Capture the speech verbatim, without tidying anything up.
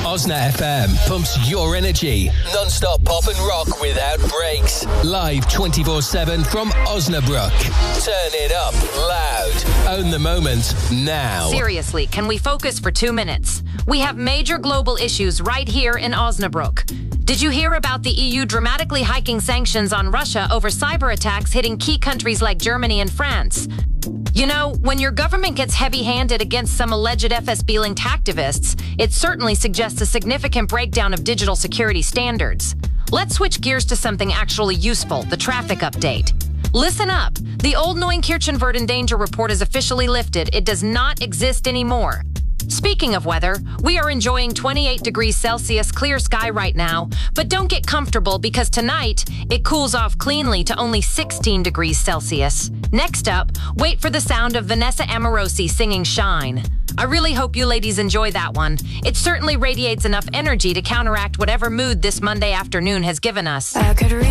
Osna F M pumps your energy. Non-stop pop and rock without breaks. Live twenty-four seven from Osnabrück. Turn it up loud. Own the moment now. Seriously, can we focus for two minutes? We have major global issues right here in Osnabrück. Did you hear about the E U dramatically hiking sanctions on Russia over cyber attacks hitting key countries like Germany and France? You know, when your government gets heavy-handed against some alleged F S B-linked hacktivists, it certainly suggests a significant breakdown of digital security standards. Let's switch gears to something actually useful, the traffic update. Listen up. The old Neunkirchen-Verden danger report is officially lifted. It does not exist anymore. Speaking of weather, we are enjoying twenty-eight degrees Celsius clear sky right now, but don't get comfortable because tonight it cools off cleanly to only sixteen degrees Celsius. Next up, wait for the sound of Vanessa Amorosi singing Shine. I really hope you ladies enjoy that one. It certainly radiates enough energy to counteract whatever mood this Monday afternoon has given us. I could